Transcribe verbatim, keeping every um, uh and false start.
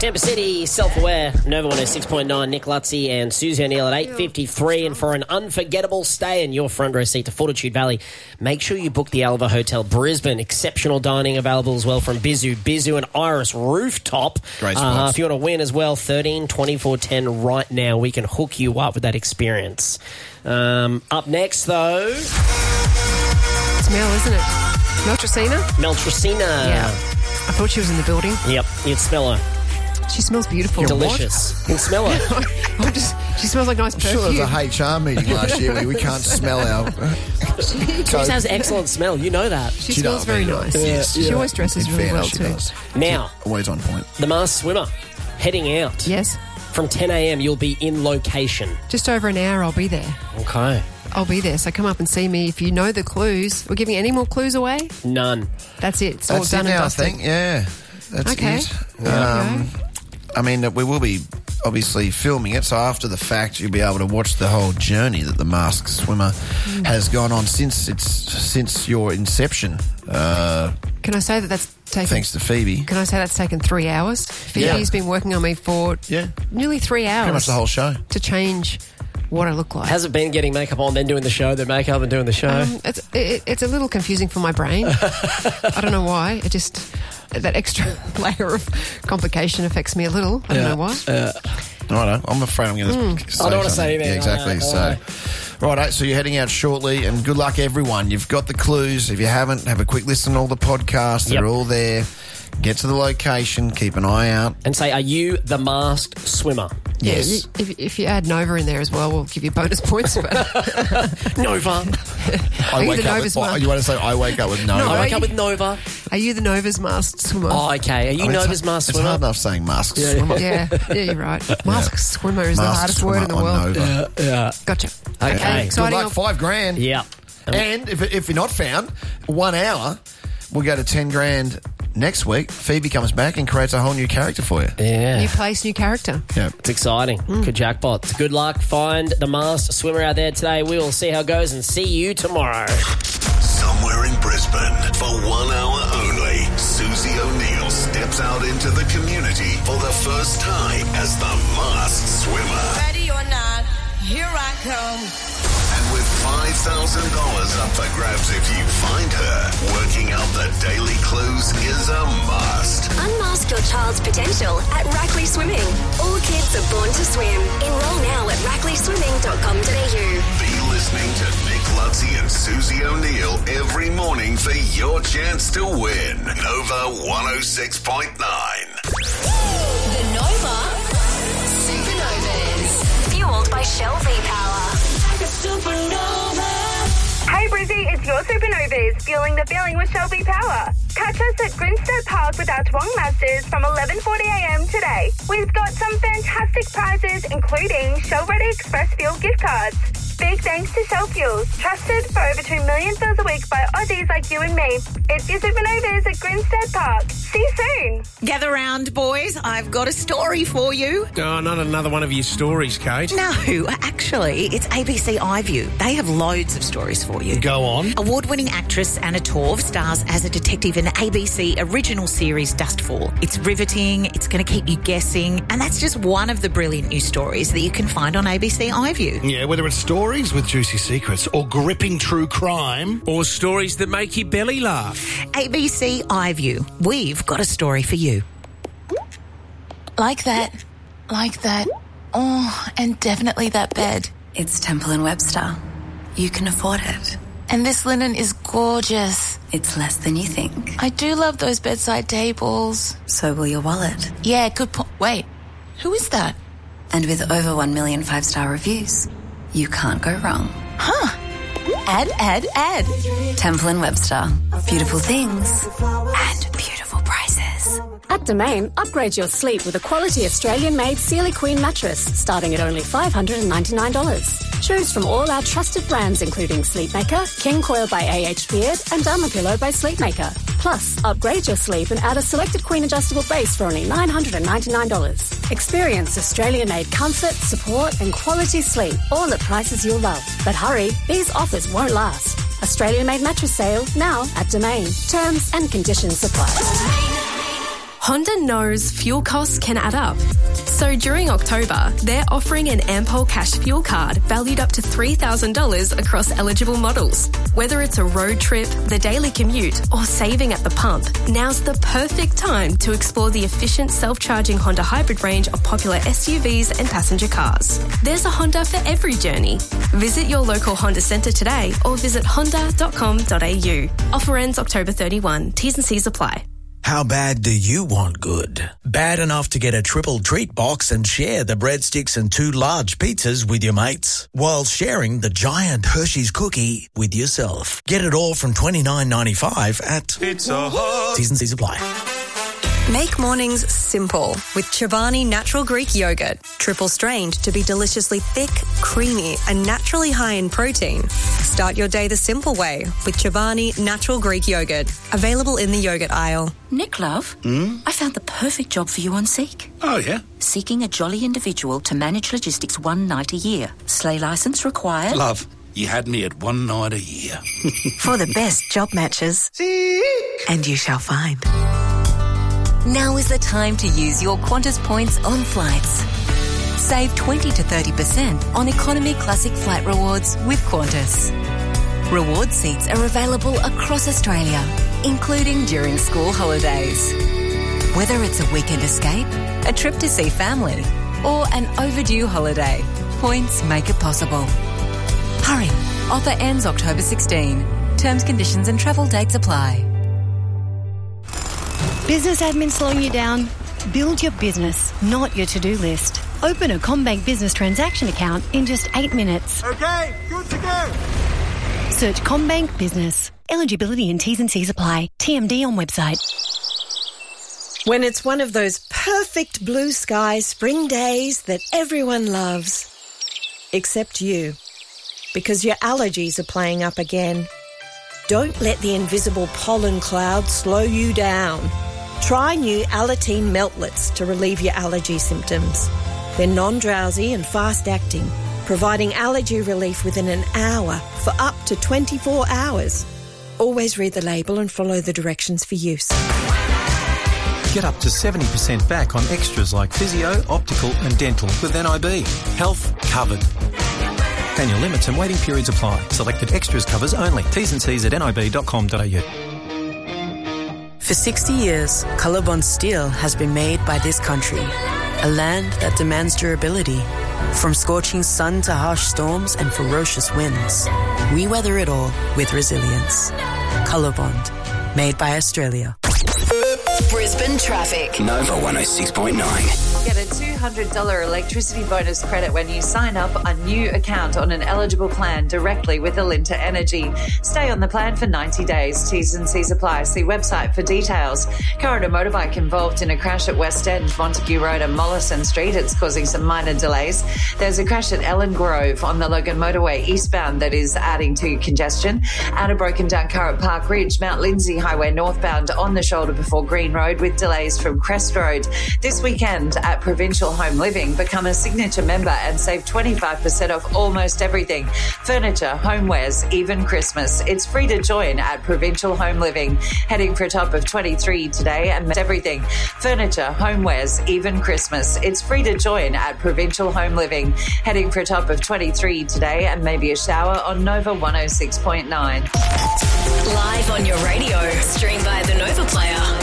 Tampa City, Self-Aware, Nova one oh six point nine, Nick Lutzy and Susie O'Neill at eight fifty-three. And for an unforgettable stay in your front row seat to Fortitude Valley, make sure you book the Alva Hotel Brisbane. Exceptional dining available as well from Bizu. Bizu and Iris Rooftop. Great Uh, spots. if you want to win as well, thirteen twenty-four ten right now. We can hook you up with that experience. Um, up next, though... It's Mel, isn't it? Mel Tracina? Mel Tracina. Yeah. I thought she was in the building. Yep, you'd smell her. She smells beautiful. Delicious. You can smell her. I'm just, she smells like nice I'm perfume. sure there was a H R meeting last year where we can't smell our... She has excellent smell. You know that. She, She smells does, very yeah. nice. Yes. She always dresses In really well fairness, she too. does. Now, Always on point. the masked swimmer heading out. Yes. From ten a.m. you'll be in location. Just over an hour I'll be there. Okay. I'll be there, so come up and see me if you know the clues. We're giving any more clues away? None. That's it. It's all That's done it and now, I dusted. think. Yeah. That's Okay. it. Yeah. Um, I mean, we will be obviously filming it, so after the fact, you'll be able to watch the whole journey that the masked swimmer Mm. has gone on since its since your inception. Uh, Can I say that that's taken... thanks to Phoebe. Can I say that's taken three hours? Phoebe's been working on me for Yeah. nearly three hours. Pretty much the whole show. To change what I look like. Has it been getting makeup on, then doing the show, then makeup and doing the show? Um, it's, it, it's a little confusing for my brain. I don't know why. It just... That extra layer of complication affects me a little. I don't Yeah. know why. Uh, Righto. I'm afraid I'm going to Mm. say I don't wanna something. say anything. Yeah, exactly. I know, I so, know. righto. So you're heading out shortly, and good luck, everyone. You've got the clues. If you haven't, have a quick listen to all the podcasts. They're Yep. all there. Get to the location. Keep an eye out. and say, are you the masked swimmer? Yeah, Yes. you, if, if you add Nova in there as well, we'll give you bonus points. But Nova. I you wake the up Nova's with, oh, mask? you want to say I wake up with no? I No. wake up with Nova. are you the Nova's masked swimmer? Oh, okay. Are you I mean, it's- Nova's masked It's swimmer? hard enough saying masked swimmer. Yeah, yeah, you're right. Masked swimmer is the Masked hardest word in the swimmer on world. Nova. Yeah. Gotcha. Okay. Okay, Good exciting. luck, five grand. Yeah. And if, if you're not found, one hour, we'll go to ten grand next week. Phoebe comes back and creates a whole new character for you. Yeah. New place, new character. Yeah. It's exciting. Good jackpot. Good luck. Find the masked swimmer out there today. We will see how it goes and see you tomorrow. Somewhere in Brisbane, for one hour only, Susie O'Neill steps out into the community for the first time as the masked swimmer. Ready or not, here I come. And with five thousand dollars up for grabs if you find her, working out the daily clues is a must. Unmask your child's potential at Rackley Swimming. All kids are born to swim. Enroll now at rackley swimming dot com dot a u. Be listening to Nick Lutzy and Susie O'Neill every morning for your chance to win. Nova one oh six point nine. The Nova Supernovas. Fueled by Shell V-Power. Hey Brizzy, it's your Supernovas, fueling the feeling with Shell V-Power. Catch us at Grinstead Park with our Twong Masters from eleven forty a m today. We've got some fantastic prizes, including Shell Ready Express Fuel gift cards. Big thanks to Shell Fuels, trusted for over two million fills a week by Aussies like you and me. It's your Supernovas at Grinstead Park. See you soon. Gather round, boys. I've got a story for you. Oh, not another one of your stories, Kate. No, actually, it's A B C iView. They have loads of stories for you. Go on. Award-winning actress Anna Torv stars as a detective in the A B C original series Dustfall. It's riveting, it's going to keep you guessing, and that's just one of the brilliant new stories that you can find on A B C iView. Yeah, whether it's stories with juicy secrets or gripping true crime or stories that make your belly laugh. A B C iView. We've got a story for you. Like that. Like that. Oh, and definitely that bed. It's Temple and Webster. You can afford it. And this linen is gorgeous. It's less than you think. I do love those bedside tables. So will your wallet. Yeah, good point. Wait, who is that? And with over one million five-star reviews, you can't go wrong. Huh. Ad, ad, ad. Temple and Webster. Beautiful things and beautiful prices. At Domain, upgrade your sleep with a quality Australian-made Sealy Queen mattress starting at only five hundred ninety-nine dollars. Choose from all our trusted brands including Sleepmaker, King Coil by A H Beard and Dermapillow by Sleepmaker. Plus, upgrade your sleep and add a selected queen adjustable base for only nine hundred ninety-nine dollars. Experience Australian-made comfort, support and quality sleep, all at prices you'll love. But hurry, these offers won't last. Australian-made mattress sale now at Domain. Terms and conditions apply. Honda knows fuel costs can add up. So during October, they're offering an Ampol Cash fuel card valued up to three thousand dollars across eligible models. Whether it's a road trip, the daily commute, or saving at the pump, now's the perfect time to explore the efficient self-charging Honda hybrid range of popular S U Vs and passenger cars. There's a Honda for every journey. Visit your local Honda centre today or visit honda dot com dot a u. Offer ends October thirty-first. T's and C's apply. How bad do you want good? Bad enough to get a triple treat box and share the breadsticks and two large pizzas with your mates, while sharing the giant Hershey's cookie with yourself. Get it all from twenty-nine ninety-five at Pizza Hut. T's and C's apply. Make mornings simple with Chobani Natural Greek Yogurt. Triple strained to be deliciously thick, creamy and naturally high in protein. Start your day the simple way with Chobani Natural Greek Yogurt. Available in the yogurt aisle. Nick, love, Hmm? I found the perfect job for you on Seek. Oh, yeah? Seeking a jolly individual to manage logistics one night a year. Sleigh licence required. Love, you had me at one night a year. For the best job matches. Seek. And you shall find. Now is the time to use your Qantas points on flights. Save twenty to thirty percent on Economy Classic Flight Rewards with Qantas. Reward seats are available across Australia, including during school holidays. Whether it's a weekend escape, a trip to see family, or an overdue holiday, points make it possible. Hurry, offer ends October sixteenth. Terms, conditions and travel dates apply. Business admin slowing you down? Build your business, not your to-do list. Open a CommBank business transaction account in just eight minutes. Okay, good to go. Search CommBank Business. Eligibility and T's and C's apply. T M D on website. When it's one of those perfect blue sky spring days that everyone loves. Except you. Because your allergies are playing up again. Don't let the invisible pollen cloud slow you down. Try new Alateen Meltlets to relieve your allergy symptoms. They're non-drowsy and fast-acting, providing allergy relief within an hour for up to twenty-four hours. Always read the label and follow the directions for use. Get up to seventy percent back on extras like physio, optical and dental with N I B. Health covered. Annual limits and waiting periods apply. Selected extras covers only. T's and C's at nib dot com dot a u. For sixty years, Colorbond steel has been made by this country, a land that demands durability. From scorching sun to harsh storms and ferocious winds, we weather it all with resilience. Colorbond, made by Australia. Brisbane traffic. Nova one oh six point nine. Get a two hundred dollars electricity bonus credit when you sign up a new account on an eligible plan directly with Alinta Energy. Stay on the plan for ninety days. T's and C's apply. See website for details. Car and a motorbike involved in a crash at West End, Montague Road and Mollison Street. It's causing some minor delays. There's a crash at Ellen Grove on the Logan Motorway eastbound that is adding to congestion. And a broken down car at Park Ridge, Mount Lindsay Highway northbound on the shoulder before Green Road with delays from Crest Road. This weekend at Provincial Home Living, become a signature member and save twenty-five percent off almost everything. Furniture, homewares, even Christmas. It's free to join at Provincial Home Living. Heading for a top of twenty-three today and everything. Furniture, homewares, even Christmas. It's free to join at Provincial Home Living. Heading for a top of twenty-three today and maybe a shower on Nova one oh six point nine. Live on your radio. Stream by the Nova Player.